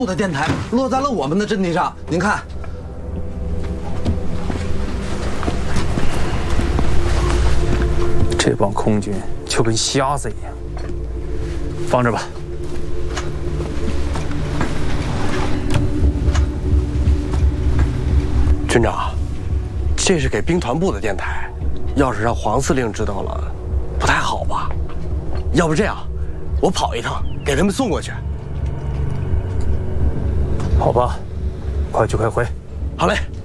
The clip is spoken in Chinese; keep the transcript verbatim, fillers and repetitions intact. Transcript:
部的电台落在了我们的阵地上，您看。 这帮空军就跟瞎子一样，放着吧。 军长，这是给兵团部的电台，要是让黄司令知道了，不太好吧？要不这样，我跑一趟，给他们送过去。 好吧，快去快回。 好嘞。